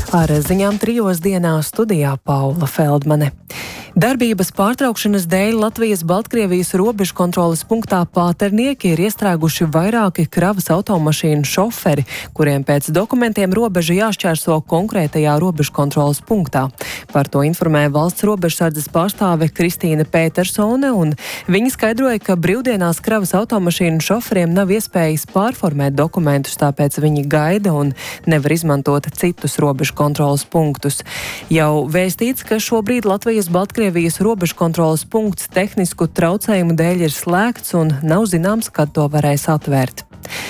Ar ziņām 3 dienā studijā Paula Feldmane. Darbības pārtraukšanas dēļ Latvijas-Baltkrievijas robežu kontroles punktā Pāternieki ir iestrēguši vairāki kravas automašīnu šoferi, kuriem pēc dokumentiem robeža jāšķērso konkrētajā robežu kontroles punktā. Par to informēja valsts robežsardzes pārstāve Kristīna Pētersone, un viņa skaidroja, ka brīvdienās kravas automašīnu šoferiem nav iespējas pārformēt dokumentus, tāpēc viņi gaida un nevar izmantot citus robežu kontroles punktus. Jau vēstīts, ka šobrīd Latvijas-Baltkrievijas robežu kontroles punkts tehnisku traucējumu dēļ ir slēgts un nav zināms, kad to varēs atvērt.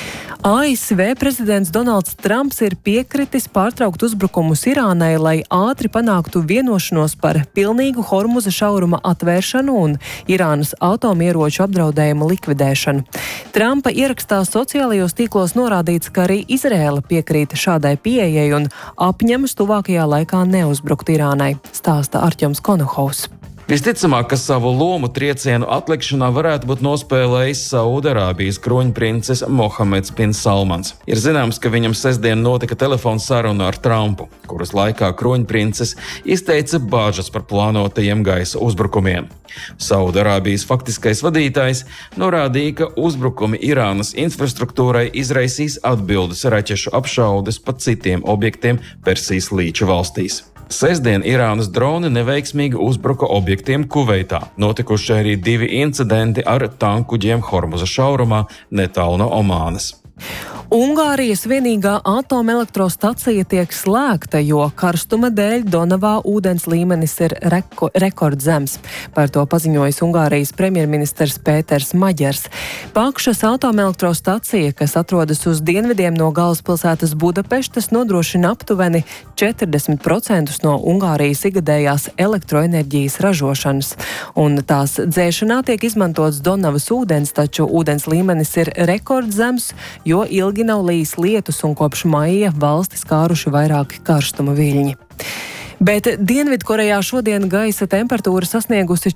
ASV prezidents Donalds Trumps ir piekritis pārtraukt uzbrukumus Irānai, lai ātri panāktu vienošanos par pilnīgu Hormuza šauruma atvēršanu un Irānas atomieroču apdraudējumu likvidēšanu. Trumpa ierakstā sociālajos tīklos norādīts, ka arī Izraēla piekrīt šādai pieejai un apņemas tuvākajā laikā neuzbrukt Irānai, stāsta Artjoms Konohovs. Visticamāk, ka savu lomu triecienu atlikšanā varētu būt nospēlējis Saudarābijas kroņprinces Mohameds bin Salmans. Ir zināms, ka viņam sestdien notika telefona saruna ar Trumpu, kuras laikā kroņprinces izteica bāžas par plānotajiem gaisa uzbrukumiem. Saudarābijas faktiskais vadītājs norādīja, ka uzbrukumi Irānas infrastruktūrai izraisīs atbildes raķešu apšaudes pa citiem objektiem Persijas līča valstīs. Sestdien Irānas droni neveiksmīgi uzbruka objektiem Kuveitā. Notikuši arī 2 incidenti ar tankuģiem Hormuza šaurumā netālu no Omānas. Ungārijas vienīgā atomelektrostacija tiek slēgta, jo karstuma dēļ Donavā ūdens līmenis ir rekordzems. Par to paziņojis Ungārijas premjerministrs Pēters Maģers. Pakšas atomelektrostacija, kas atrodas uz dienvidiem no galvaspilsētas Budapeštas, nodrošina aptuveni 40% no Ungārijas ikgadējās elektroenerģijas ražošanas. Un tās dzēšanā tiek izmantots Donavas ūdens, taču ūdens līmenis ir rekordzems, jo ilgi nav lijis lietus un kopš maija valsti skāruši vairāki karstuma viļņi. Bet Dienvidkorejā šodien gaisa temperatūra sasniegusi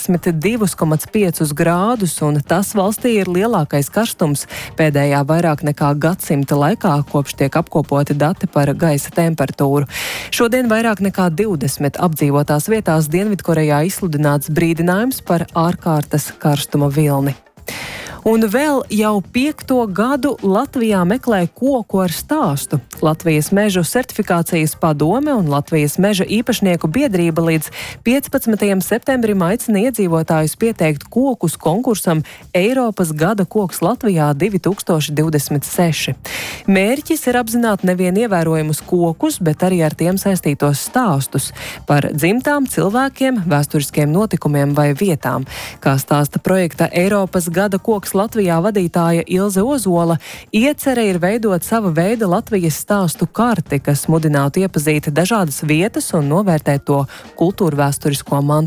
42,5 grādus, un tas valstī ir lielākais karstums pēdējā vairāk nekā gadsimta laikā, kopš tiek apkopoti dati par gaisa temperatūru. Šodien vairāk nekā 20 apdzīvotās vietās Dienvidkorejā izsludināts brīdinājums par ārkārtas karstuma vilni. Un vēl jau 5. gadu Latvijā meklē koku ar stāstu. Latvijas mežu certifikācijas padome un Latvijas meža īpašnieku biedrība līdz 15. septembrim aicina iedzīvotājus pieteikt kokus konkursam Eiropas gada koks Latvijā 2026. Mērķis ir apzināt nevien ievērojumus kokus, bet arī ar tiem saistītos stāstus par dzimtām, cilvēkiem, vēsturiskiem notikumiem vai vietām. Kā stāsta projekta Eiropas gada koks Latvijā vadītāja Ilze Ozola, iecerē ir veidot sava veida Latvijas stāstu karti, kas mudinātu iepazīt dažādas vietas un novērtēt to kultūrvēsturisko mantojumu.